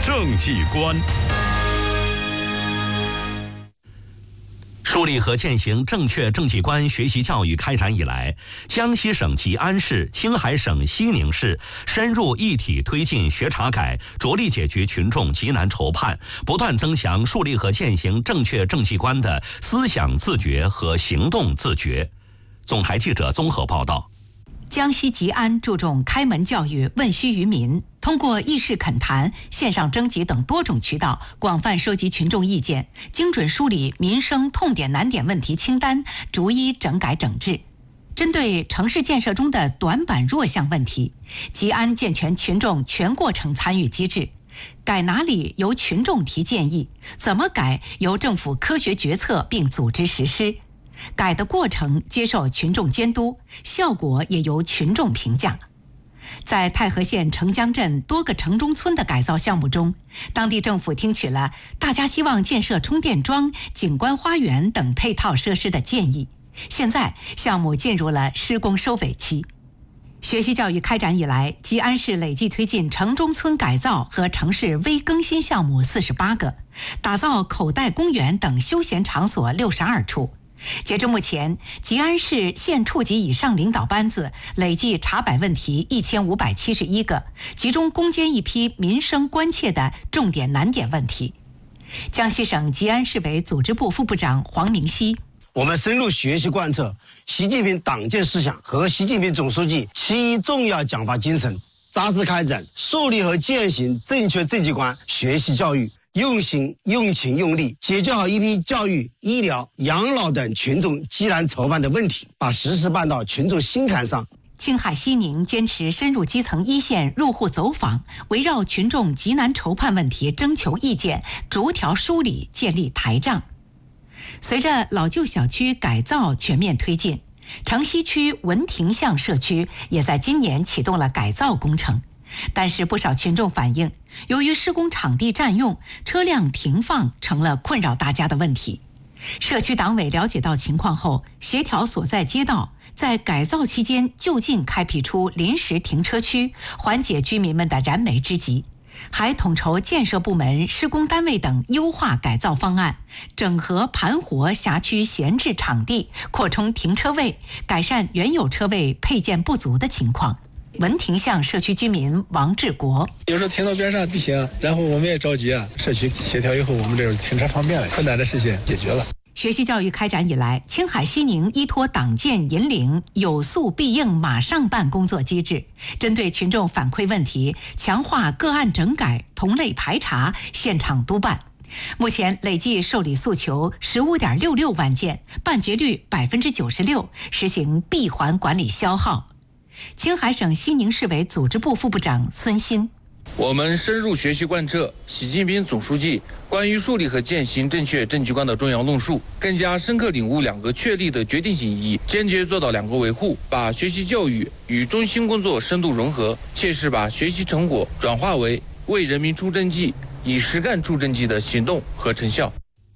政绩观。树立和践行正确政绩观学习教育开展以来，江西省吉安市、青海省西宁市深入一体推进学查改，着力解决群众急难愁盼，不断增强树立和践行正确政绩观的思想自觉和行动自觉。总台记者综合报道。 江西吉安注重开门教育、问需于民，通过议事恳谈、线上征集等多种渠道，广泛收集群众意见，精准梳理民生痛点难点问题清单，逐一整改整治。针对城市建设中的短板弱项问题，吉安健全群众全过程参与机制，改哪里由群众提建议，怎么改由政府科学决策并组织实施。改的过程接受群众监督，效果也由群众评价。在太和县城江镇多个城中村的改造项目中，当地政府听取了大家希望建设充电桩、景观花园等配套设施的建议。现在项目进入了施工收尾期。学习教育开展以来，吉安市累计推进城中村改造和城市微更新项目48个，打造口袋公园等休闲场所62处。截至目前，吉安市县处级以上领导班子累计查摆问题1571个，集中攻坚一批民生关切的重点难点问题。江西省吉安市委组织部副部长黄明熙： 我们深入学习贯彻习近平党建思想和习近平总书记7.1重要讲话精神，扎实开展树立和践行正确政绩观学习教育，用心、用情、用力解决好一批教育、医疗、养老等群众急难愁盼的问题，把实事办到群众心坎上。 青海西宁坚持深入基层一线入户走访，围绕群众急难愁盼问题征求意见，逐条梳理，建立台账。随着老旧小区改造全面推进，城西区文亭巷社区也在今年启动了改造工程。但是不少群众反映，由于施工场地占用，车辆停放成了困扰大家的问题。社区党委了解到情况后，协调所在街道在改造期间就近开辟出临时停车区，缓解居民们的燃眉之急，还统筹建设部门、施工单位等优化改造方案，整合盘活辖区闲置场地，扩充停车位，改善原有车位配件不足的情况。文亭巷社区居民王志国： 有时候停到边上不行，然后我们也着急啊。社区协调以后，我们这停车方便了，困难的事情解决了。 学习教育开展以来，青海西宁依托党建引领有诉必应马上办工作机制，针对群众反馈问题，强化个案整改、同类排查、现场督办。目前累计受理诉求15.66万件，办结率96%，实行闭环管理消耗。青海省西宁市委组织部副部长孙鑫： 我们深入学习贯彻习近平总书记关于树立和践行正确政绩观的重要论述，更加深刻领悟两个确立的决定性意义，坚决做到两个维护，把学习教育与中心工作深度融合，切实把学习成果转化为为人民出政绩、以实干出政绩的行动和成效。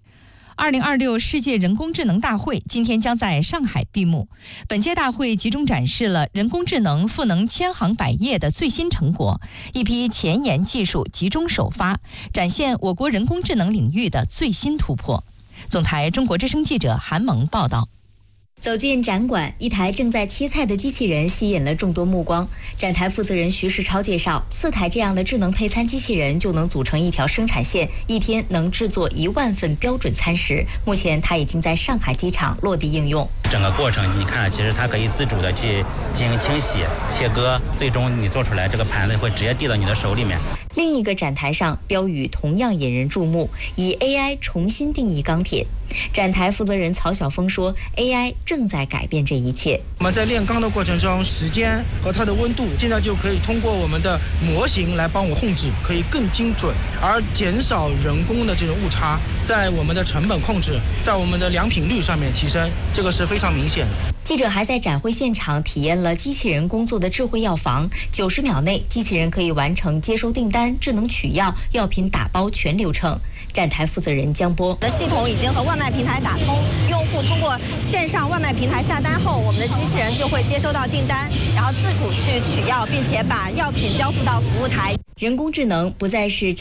2026世界人工智能大会今天将在上海闭幕。本届大会集中展示了人工智能赋能千行百业的最新成果，一批前沿技术集中首发，展现我国人工智能领域的最新突破。总台中国之声记者韩萌报道。 走进展馆，一台正在切菜的机器人吸引了众多目光。展台负责人徐世超介绍，4台这样的智能配餐机器人就能组成一条生产线，一天能制作1万份标准餐食。目前，它已经在上海机场落地应用。 整个过程你看，其实它可以自主的去进行清洗、切割，最终你做出来这个盘子会直接递到你的手里面。 另一个展台上，标语同样引人注目，以 AI 重新定义钢铁。展台负责人曹晓峰说 ，AI 正在改变这一切。 我们在炼钢的过程中，时间和它的温度，现在就可以通过我们的模型来帮我控制，可以更精准，而减少人工的这种误差，在我们的成本控制，在我们的良品率上面提升，这个是非常明显的。 记者还在展会现场体验了机器人工作的智慧药房，90秒内，机器人可以完成接收订单、智能取药、药品打包全流程。站台负责人江波： 的系统已经和外卖平台打通，用户通过线上外卖平台下单后，我们的机器人就会接收到订单，然后自主去取药，并且把药品交付到服务台。 人工智能不再是